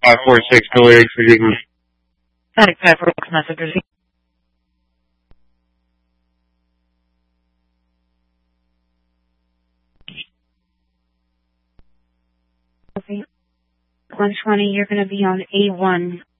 546 Delirious for Digman. Static 546 message received. Okay. 120, you're going to be on A1.